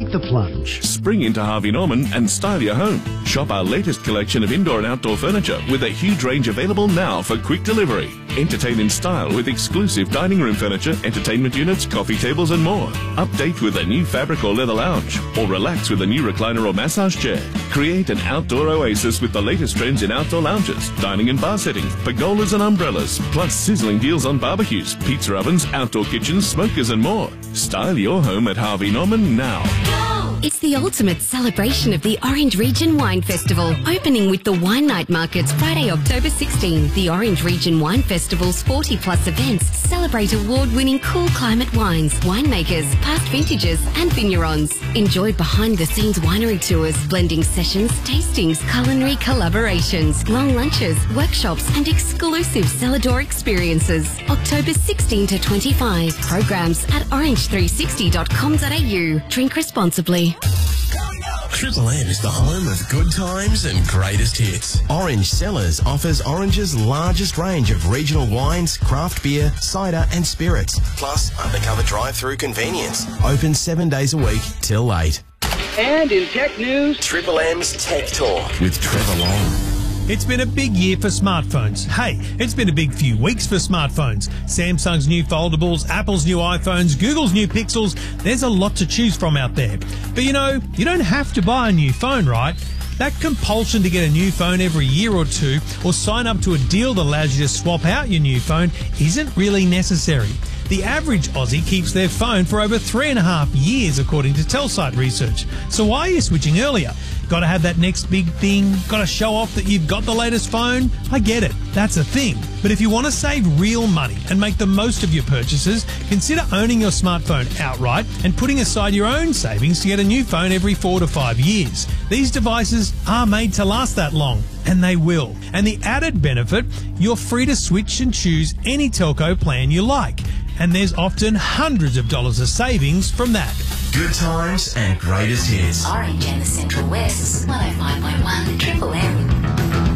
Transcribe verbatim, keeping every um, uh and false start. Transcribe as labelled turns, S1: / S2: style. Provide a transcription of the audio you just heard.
S1: Take the plunge.
S2: Spring into Harvey Norman and style your home. Shop our latest collection of indoor and outdoor furniture with a huge range available now for quick delivery. Entertain in style with exclusive dining room furniture, entertainment units, coffee tables and more. Update with a new fabric or leather lounge, or relax with a new recliner or massage chair. Create an outdoor oasis with the latest trends in outdoor lounges, dining and bar settings, pergolas and umbrellas, plus sizzling deals on barbecues, pizza ovens, outdoor kitchens, smokers and more. Style your home at Harvey Norman now.
S3: It's the ultimate celebration of the Orange Region Wine Festival, opening with the Wine Night Markets Friday, October sixteenth. The Orange Region Wine Festival's forty plus events celebrate award-winning cool climate wines, winemakers, past vintages and vignerons. Enjoy behind-the-scenes winery tours, blending sessions, tastings, culinary collaborations, long lunches, workshops and exclusive cellar door experiences. October sixteenth to twenty-fifth. Programs at orange three sixty dot com dot a u. Drink responsibly.
S4: Triple M is the home of good times and greatest hits. Orange Cellars offers Orange's largest range of regional wines, craft beer, cider and spirits, plus undercover drive-through convenience. Open seven days a week till eight.
S5: And in tech news,
S4: Triple M's Tech Talk with Trevor Long.
S6: It's been a big year for smartphones. Hey, it's been a big few weeks for smartphones. Samsung's new foldables, Apple's new iPhones, Google's new Pixels. There's a lot to choose from out there. But you know, you don't have to buy a new phone, right? That compulsion to get a new phone every year or two or sign up to a deal that allows you to swap out your new phone isn't really necessary. The average Aussie keeps their phone for over three and a half years, according to Telsite research. So why are you switching earlier? Got to have that next big thing? Got to show off that you've got the latest phone? I get it. That's a thing. But if you want to save real money and make the most of your purchases, consider owning your smartphone outright and putting aside your own savings to get a new phone every four to five years. These devices are made to last that long, and they will. And the added benefit, you're free to switch and choose any telco plan you like. And there's often hundreds of dollars of savings from that.
S4: Good times and greatest hits.
S7: Orange and the Central West, one oh five point one Triple M.